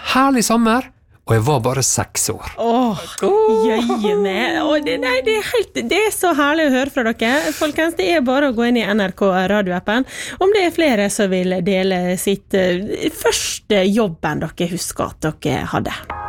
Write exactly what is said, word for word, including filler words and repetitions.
herlig sommer, og jeg var bare seks år. Åh, jøye med. Åh, det, nei, det, er helt, det er så herlig å høre fra dere. Folkens, det er bare å gå inn i N R K radioappen. Om det er flere som vil dele sitt uh, første jobben dere husker at dere hadde.